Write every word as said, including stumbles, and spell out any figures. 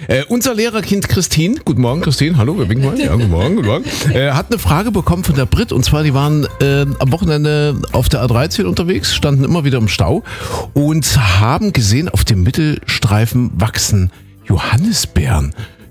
Äh, unser Lehrerkind Christine, guten Morgen Christine, hallo, wir winken mal. Ja, guten Morgen, guten Morgen. Äh, hat eine Frage bekommen von der Brit, und zwar, die waren äh, am Wochenende auf der A dreizehn unterwegs, standen immer wieder im Stau und haben gesehen, auf dem Mittelstreifen wachsen Johannisbeeren.